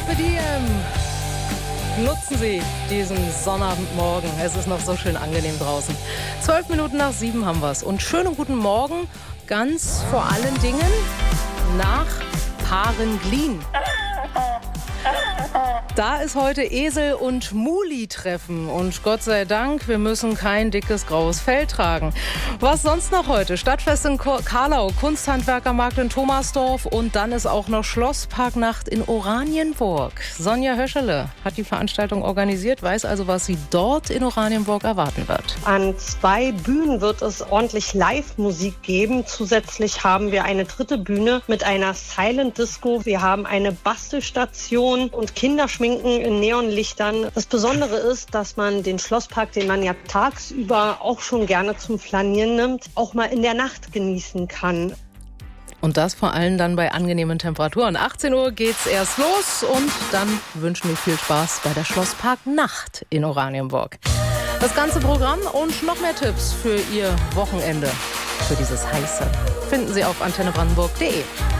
Carpe diem. Nutzen Sie diesen Sonnabendmorgen. Es ist noch so schön angenehm draußen. 12 Minuten nach 7 haben wir es. Und schönen guten Morgen, ganz vor allen Dingen nach Parenglin. Da ist heute Esel- und Muli-Treffen. Und Gott sei Dank, wir müssen kein dickes graues Fell tragen. Was sonst noch heute? Stadtfest in Karlau, Kunsthandwerkermarkt in Thomasdorf und dann ist auch noch Schlossparknacht in Oranienburg. Sonja Höschele hat die Veranstaltung organisiert, weiß also, was sie dort in Oranienburg erwarten wird. An 2 Bühnen wird es ordentlich Live-Musik geben. Zusätzlich haben wir eine 3. Bühne mit einer Silent Disco. Wir haben eine Bastelstation und Kinderschminken in Neonlichtern. Das Besondere ist, dass man den Schlosspark, den man ja tagsüber auch schon gerne zum Flanieren nimmt, auch mal in der Nacht genießen kann. Und das vor allem dann bei angenehmen Temperaturen. 18 Uhr geht's erst los und dann wünschen wir viel Spaß bei der Schlossparknacht in Oranienburg. Das ganze Programm und noch mehr Tipps für Ihr Wochenende, für dieses heiße, finden Sie auf antennebrandenburg.de.